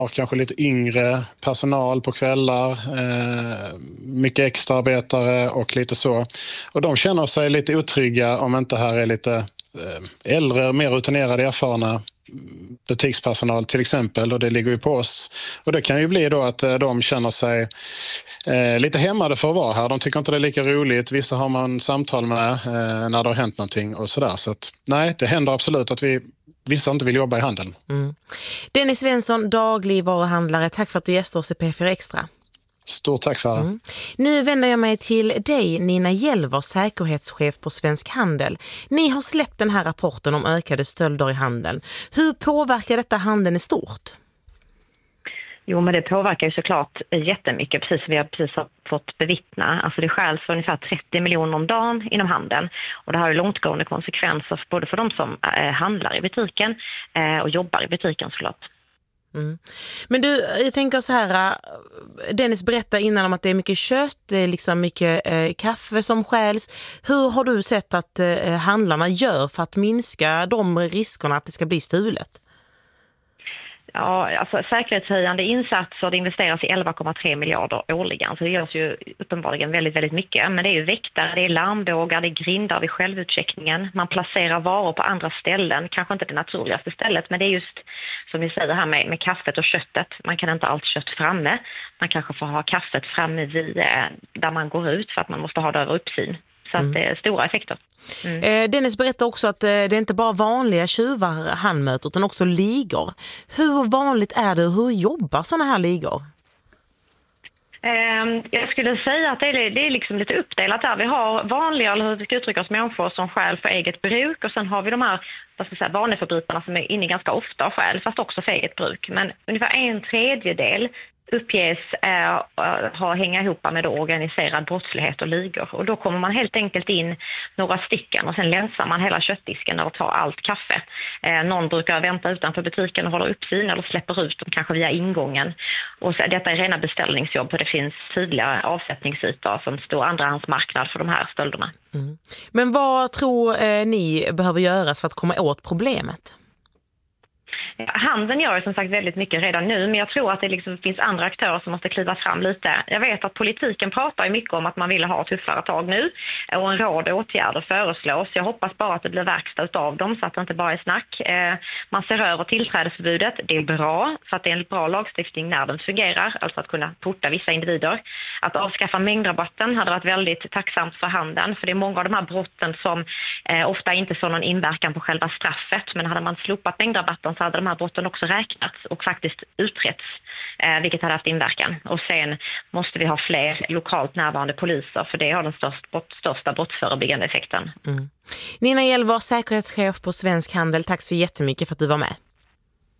har kanske lite yngre personal på kvällar, mycket extraarbetare och lite så. Och de känner sig lite otrygga om inte här är lite äldre, mer rutinerade, erfarna butikspersonal till exempel, och det ligger ju på oss. Och det kan ju bli då att de känner sig lite hämmade för att vara här. De tycker inte det är lika roligt. Vissa har man samtal med när det har hänt någonting och sådär. Så att, nej, det händer absolut att vissa inte vill jobba i handeln. Dennis Svensson, dagligvaruhandlare. Tack för att du gästade oss i P4 Extra. Stort tack för det. Nu vänder jag mig till dig, Nina Hjelver, säkerhetschef på Svensk Handel. Ni har släppt den här rapporten om ökade stölder i handeln. Hur påverkar detta handeln i stort? Jo, men det påverkar ju såklart jättemycket, precis som vi har precis fått bevittna. Alltså det stjäls för ungefär 30 miljoner om dagen inom handeln. Och det har ju långtgående konsekvenser både för de som handlar i butiken och jobbar i butiken såklart. Men du, jag tänker så här, Dennis berättade innan om att det är mycket kött, det är liksom mycket kaffe som stjäls. Hur har du sett att handlarna gör för att minska de riskerna att det ska bli stulet? Ja, alltså säkerhetshöjande insatser, det investeras i 11,3 miljarder årligen. Så det görs ju uppenbarligen väldigt, väldigt mycket. Men det är ju väktare, det är larmbågar, det är grindar vid självutcheckningen. Man placerar varor på andra ställen, kanske inte det naturligaste stället. Men det är just, som vi säger här med kaffet och köttet. Man kan inte ha allt kött framme. Man kanske får ha kaffet framme där man går ut för att man måste ha det över uppsyn. Så att det är stora effekter. Dennis berättar också att det är inte bara vanliga tjuvar han möter utan också ligor. Hur vanligt är det och hur jobbar sådana här ligor? Jag skulle säga att det är liksom lite uppdelat där. Vi har vanliga, eller hur vi ska uttrycka oss, människor som stjäl för eget bruk. Och sen har vi de här vaneförbrytarna som är inne ganska ofta och stjäl, fast också för eget bruk. Men ungefär 1/3 uppges hänga ihop med organiserad brottslighet och ligor. Och då kommer man helt enkelt in några stycken och sen länsar man hela köttdisken och tar allt kaffe. Någon brukar vänta utanför butiken och håller uppsyn eller släpper ut dem kanske via ingången. Och så, detta är rena beställningsjobb, för det finns tydliga avsättningsytor som står andrahandsmarknad för de här stölderna. Men vad tror ni behöver göras för att komma åt problemet? Handeln gör ju som sagt väldigt mycket redan nu, men jag tror att det liksom finns andra aktörer som måste kliva fram lite. Jag vet att politiken pratar ju mycket om att man vill ha tuffare tag nu och en rad åtgärder föreslås. Jag hoppas bara att det blir verkstad av dem så att det inte bara är snack. Man ser över tillträdesförbudet. Det är bra för att det är en bra lagstiftning när den fungerar, alltså att kunna porta vissa individer. Att avskaffa mängdrabatten hade varit väldigt tacksamt för handeln, för det är många av de här brotten som ofta inte får någon inverkan på själva straffet, men hade man slopat mängdrabatten så hade de här brotten också räknats och faktiskt utretts, vilket hade haft inverkan. Och sen måste vi ha fler lokalt närvarande poliser, för det har den största brottsförebyggande effekten. Nina Hjelver, säkerhetschef på Svensk Handel, tack så jättemycket för att du var med.